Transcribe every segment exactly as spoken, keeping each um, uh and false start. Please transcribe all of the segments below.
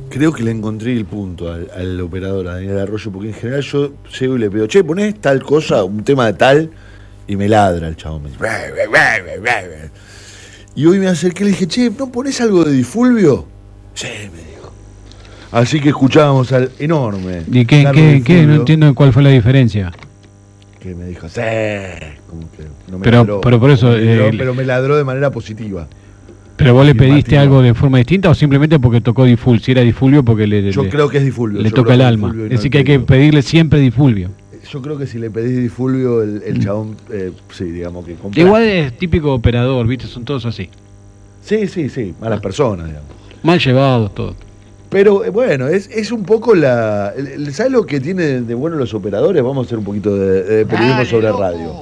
Creo que le encontré el punto al, al operador, a Daniel Arroyo, porque en general yo llego y le pido, che, ponés tal cosa, un tema de tal, y me ladra el chabón. Me dice, "Beh, beh, beh, beh, beh". Y hoy me acerqué y le dije, che, ¿no ponés algo de Difulvio? Sí, me dijo. Así que escuchábamos al enorme. ¿Y qué, qué, qué? No entiendo cuál fue la diferencia. Que me dijo, sí, como que no me pero, ladró. pero por eso... Me ladró, eh, pero me ladró de manera positiva. ¿Pero vos le pediste Afirmativa. algo de forma distinta o simplemente porque tocó Difulvio? Si era Difulvio porque le, Yo le, creo que es Difulvio. le yo toca creo el que es alma. Difulvio y Es no decir, el que hay que pedido. pedirle siempre Difulvio. Yo creo que si le pedís Difulvio, el, el chabón, eh, sí, digamos que compra. Igual es típico operador, ¿viste? Son todos así. Sí, sí, sí, malas personas, digamos. Mal llevados todos. Pero eh, bueno, es, es un poco la... el- ¿Sabes lo que tiene de bueno los operadores? Vamos a hacer un poquito de, de periodismo Dale, sobre loco. radio.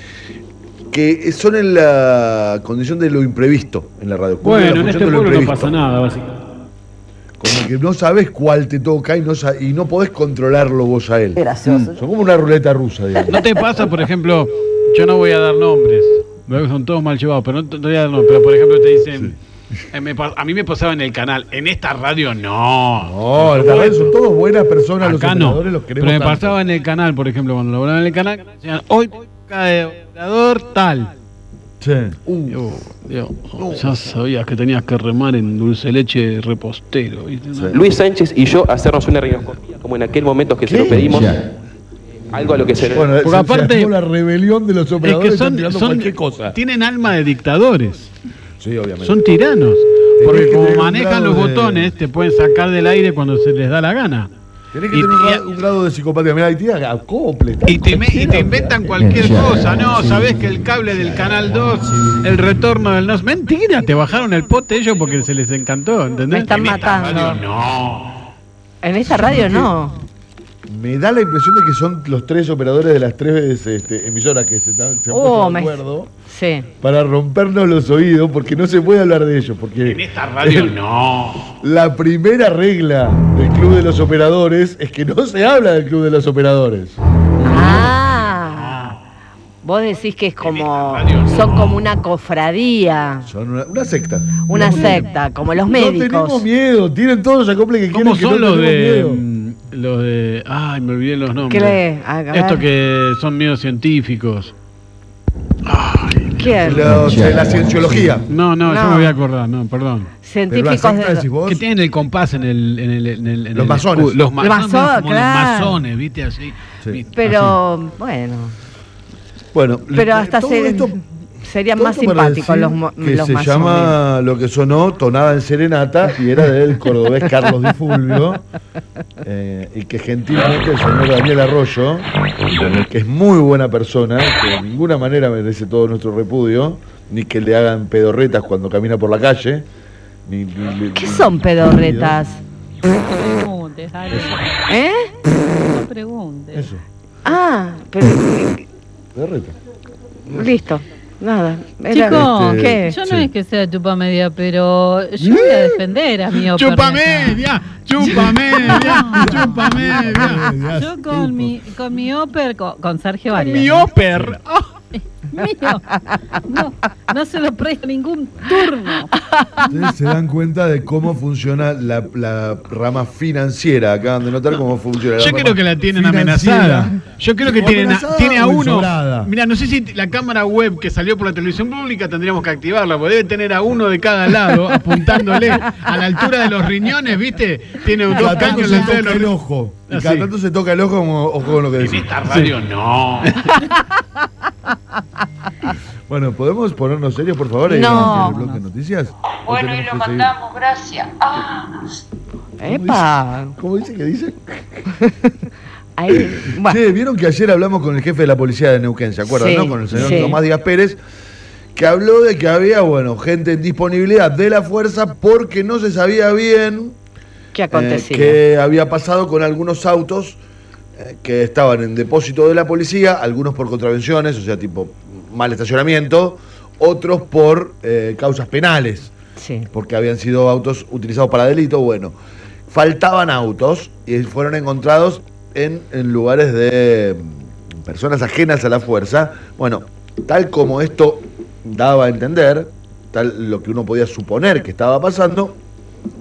Que son en la condición de lo imprevisto en la radio. Cumplen la Bueno, en función este de lo pueblo no imprevisto. pasa nada, básicamente. Como que no sabes cuál te toca y no, sa- y no podés controlarlo vos a él. Gracioso. Son como una ruleta rusa, digamos. ¿No te pasa, por ejemplo, yo no voy a dar nombres, veo que son todos mal llevados, pero no te te voy a dar nombres, pero por ejemplo te dicen, eh, me pa- a mí me pasaba en el canal, en esta radio no. No, en la radio son todos buenas personas, los Acá no, operadores los pero queremos me tanto. pasaba en el canal, por ejemplo, cuando laboraba en el canal, decían, hoy cae operador tal. Sí. Yo, Dios, ya sabías que tenías que remar en dulce de leche repostero, ¿viste? Sí. Luis Sánchez y yo hacernos una rinoscopía, como en aquel momento que se lo pedimos, algo a lo que se... Bueno, Porque se- aparte- se armó la rebelión de los Es operadores, que están son, tirando son cualquier cosa. tienen alma de dictadores. Sí, obviamente. Son tiranos. Tenés Porque que como tener un manejan grado los de- botones, te pueden sacar del aire cuando se les da la gana. Tenés que y- tener un, y- ra- un grado de psicopatía. Mirá, ahí tira acople. Y te, me- y te inventan cualquier cosa. No, sabés que el cable del canal dos, el retorno del N O S. Mentira, te bajaron el pote ellos porque se les encantó, ¿entendés? Me están En esta matando. radio, no. En esta radio no. Me da la impresión de que son los tres operadores de las tres este, emisoras que se, están- se han Oh, puesto de me- acuerdo Sí. para rompernos los oídos, porque no se puede hablar de ellos. Porque En esta radio, no. la primera regla del Club de los Operadores es que no se habla del Club de los Operadores. Ah. Vos decís que es como. Son como una cofradía. Son una, una secta. Una secta, como los No tenemos médicos. miedo, tienen todos los acoples que ¿Cómo quieren que son no los tenemos de. miedo. mm, Los de. Ay, me olvidé los nombres. ¿Qué? A ver. Estos que son medio científicos. ¿Quién? Los de la cienciología. No, no, yo No. me voy a acordar, no, perdón. Pero la Científicos secta de. decís vos. Que tienen el compás en el. En el, en el en Los el masones. escudo. Los masones. Los masones, como claro. los masones, ¿viste? Así. Sí. ¿viste? Pero, bueno. Bueno, Pero le- hasta todo se- esto- serían todo más esto para simpáticos decir los, mo- que los se masones. llama lo que sonó tonada en serenata y era del cordobés Carlos Di Fulvio eh, y que gentilmente el señor Daniel Arroyo, que es muy buena persona, que de ninguna manera merece todo nuestro repudio, ni que le hagan pedorretas cuando camina por la calle, ni, ni- ¿Qué ni- son pedorretas? Preguntes, dale. ¿Eh? No preguntes. Eso, Ah, pero. pedorreta. Listo. Nada. Era- Chicos, Este, ¿qué? yo no sí. es que sea chupa media, pero yo voy a defender a mi ópera. ¡Chupa media! ¡Chupa media! ¡Chupa media! Yo con mi, con mi óper, con, con Sergio Arias. ¡Mi óper! ¡Ah! Mío. No, no se lo presto ningún turno. Ustedes se dan cuenta de cómo funciona la, la rama financiera. Acaban de notar cómo funciona la Yo rama creo que la tienen financiera. amenazada. Yo creo que ¿O tienen a, amenazada tiene a o uno. ensobrada? Mira, no sé si la cámara web que salió por la televisión pública tendríamos que activarla, porque debe tener a uno de cada lado apuntándole a la altura de los riñones, ¿viste? Tiene dos Cada tanto caños se en la altura de toca los el riñones. ojo. Y Así. cada tanto se toca el ojo como ojo con lo que En decís. esta radio no. Bueno, ¿podemos ponernos serios, por favor? y No. en el bloque de noticias? ¿O Bueno, y tenemos lo que seguir? mandamos, gracias. Ah. ¡Epa! ¿Cómo dice que dice? Ahí, bueno, Che, vieron que ayer hablamos con el jefe de la policía de Neuquén, ¿se acuerdan, Sí, no? Con el señor sí. Tomás Díaz Pérez, que habló de que había, bueno, gente en disponibilidad de la fuerza porque no se sabía bien ¿qué eh, acontecía? qué había pasado con algunos autos eh, que estaban en depósito de la policía, algunos por contravenciones, o sea, tipo mal estacionamiento, otros por eh, causas penales, Sí. porque habían sido autos utilizados para delito. Bueno, faltaban autos y fueron encontrados en, en lugares de mm, personas ajenas a la fuerza. Bueno, tal como esto daba a entender, tal lo que uno podía suponer que estaba pasando,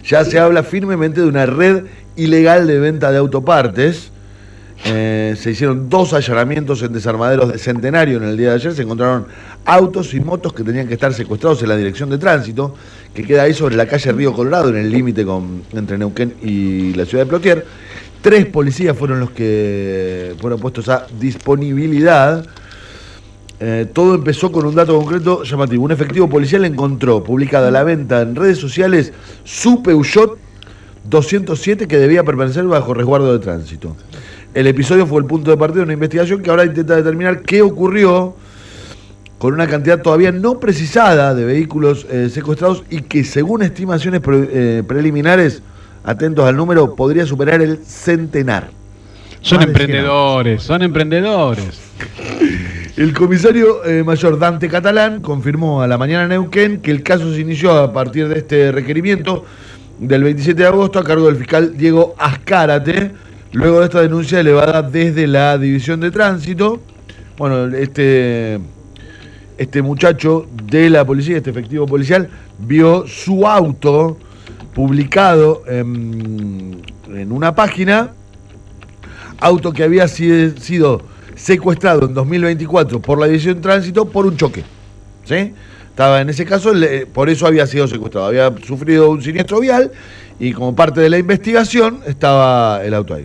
ya se habla firmemente de una red ilegal de venta de autopartes. Eh, se hicieron dos allanamientos en desarmaderos de Centenario en el día de ayer. Se encontraron autos y motos que tenían que estar secuestrados en la dirección de tránsito, que queda ahí sobre la calle Río Colorado, en el límite con entre Neuquén y la ciudad de Plotier. Tres policías fueron los que fueron puestos a disponibilidad. Eh, todo empezó con un dato concreto llamativo. Un efectivo policial encontró publicada a la venta en redes sociales su Peugeot doscientos siete que debía permanecer bajo resguardo de tránsito. El episodio fue el punto de partida de una investigación que ahora intenta determinar qué ocurrió con una cantidad todavía no precisada de vehículos eh, secuestrados y que, según estimaciones pre, eh, preliminares, atentos al número, podría superar el centenar. Son emprendedores, son emprendedores. El comisario eh, mayor Dante Catalán confirmó a La Mañana Neuquén que el caso se inició a partir de este requerimiento del veintisiete de agosto a cargo del fiscal Diego Azcárate, luego de esta denuncia elevada desde la División de Tránsito. Bueno, este, este muchacho de la policía, este efectivo policial, vio su auto publicado en, en una página, auto que había sido, sido secuestrado en dos mil veinticuatro por la División de Tránsito por un choque, ¿sí? Estaba en ese caso, le, por eso había sido secuestrado, había sufrido un siniestro vial y como parte de la investigación estaba el auto ahí.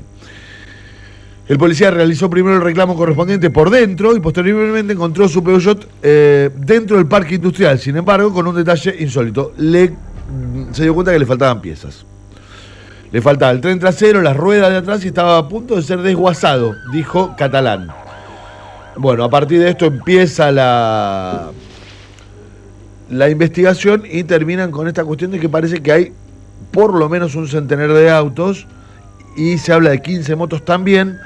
El policía realizó primero el reclamo correspondiente por dentro y posteriormente encontró su Peugeot eh, dentro del parque industrial, sin embargo, con un detalle insólito. Le, se dio cuenta que le faltaban piezas. Le faltaba el tren trasero, las ruedas de atrás y estaba a punto de ser desguazado, dijo Catalán. Bueno, a partir de esto empieza la, la investigación y terminan con esta cuestión de que parece que hay por lo menos un centenar de autos y se habla de quince motos también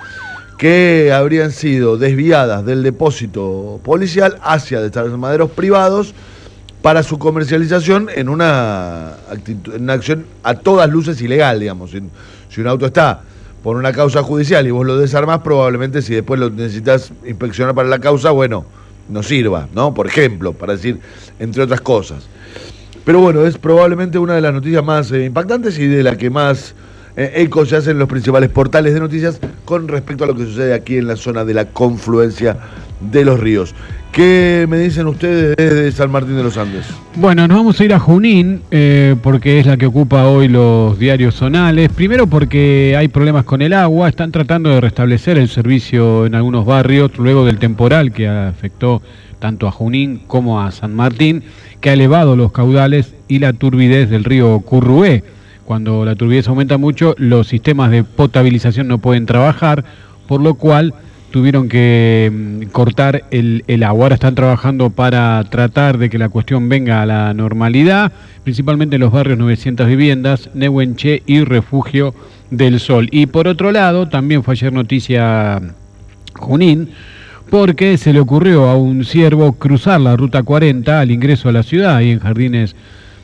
que habrían sido desviadas del depósito policial hacia desarmaderos privados para su comercialización en una, actitud, en una acción a todas luces ilegal, digamos. Si, si un auto está por una causa judicial y vos lo desarmás, probablemente si después lo necesitas inspeccionar para la causa, bueno, no sirva, ¿no? Por ejemplo, para decir, entre otras cosas. Pero bueno, es probablemente una de las noticias más eh, impactantes y de la que más eh, eco se hace en los principales portales de noticias con respecto a lo que sucede aquí en la zona de la confluencia de los ríos. ¿Qué me dicen ustedes desde San Martín de los Andes? Bueno, nos vamos a ir a Junín, eh, porque es la que ocupa hoy los diarios zonales. Primero porque hay problemas con el agua, están tratando de restablecer el servicio en algunos barrios luego del temporal que afectó tanto a Junín como a San Martín, que ha elevado los caudales y la turbidez del río Currué. Cuando la turbidez aumenta mucho, los sistemas de potabilización no pueden trabajar, por lo cual tuvieron que mm, cortar el, el agua. Ahora están trabajando para tratar de que la cuestión venga a la normalidad, principalmente en los barrios novecientas viviendas, Nehuenche y Refugio del Sol. Y por otro lado, también fue ayer noticia Junín, porque se le ocurrió a un ciervo cruzar la ruta cuarenta al ingreso a la ciudad, ahí en Jardines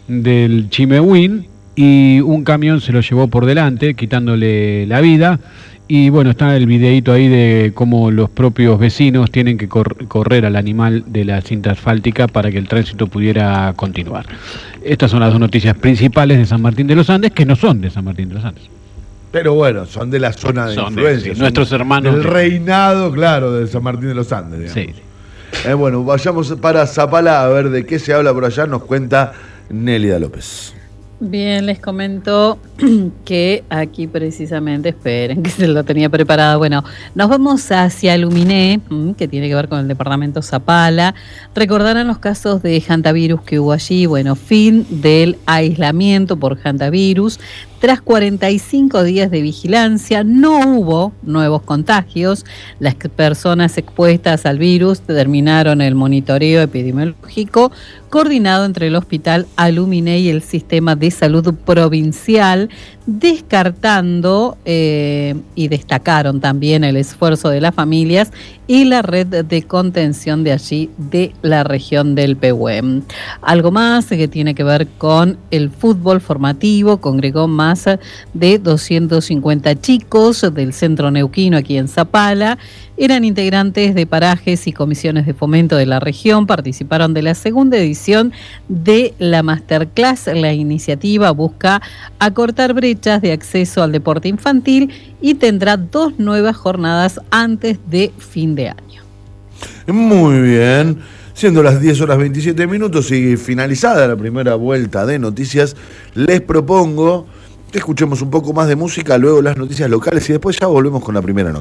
del Chimehuín, y un camión se lo llevó por delante, quitándole la vida. Y bueno, está el videíto ahí de cómo los propios vecinos tienen que cor- correr al animal de la cinta asfáltica para que el tránsito pudiera continuar. Estas son las dos noticias principales de San Martín de los Andes, que no son de San Martín de los Andes. Pero bueno, son de la zona de son influencia. De, sí, nuestros hermanos. El reinado, claro, de San Martín de los Andes, digamos. Sí. Eh, bueno, vayamos para Zapala a ver de qué se habla por allá. Nos cuenta Nélida López. Bien, les comento que aquí precisamente, esperen que se lo tenía preparado. Bueno, nos vamos hacia Luminé, que tiene que ver con el departamento Zapala. Recordarán los casos de hantavirus que hubo allí. Bueno, fin del aislamiento por hantavirus. Tras cuarenta y cinco días de vigilancia, no hubo nuevos contagios. Las personas expuestas al virus terminaron el monitoreo epidemiológico coordinado entre el Hospital Aluminé y el Sistema de Salud Provincial, descartando eh, y destacaron también el esfuerzo de las familias y la red de contención de allí, de la región del Pehuen. Algo más que tiene que ver con el fútbol formativo, congregó más de doscientos cincuenta chicos del centro neuquino aquí en Zapala. Eran integrantes de parajes y comisiones de fomento de la región, participaron de la segunda edición de la Masterclass. La iniciativa busca acortar brechas de acceso al deporte infantil y tendrá dos nuevas jornadas antes de fin de año. Muy bien, siendo las diez horas veintisiete minutos y finalizada la primera vuelta de noticias, les propongo que escuchemos un poco más de música, luego las noticias locales y después ya volvemos con la primera noticia.